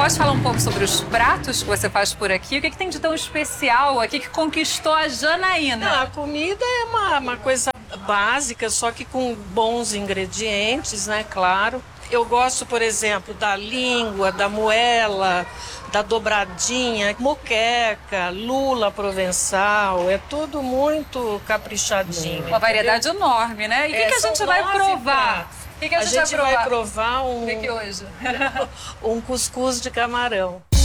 pode falar um pouco sobre os pratos que você faz por aqui? O que tem de tão especial aqui que conquistou a Janaína? Não, a comida é uma coisa básica, só que com bons ingredientes, né? Claro. Eu gosto, por exemplo, da língua, da moela, da dobradinha, moqueca, lula provençal. É tudo muito caprichadinho. Uma variedade enorme, né? E o que a gente vai provar? A gente vai provar O que hoje? um cuscuz de camarão.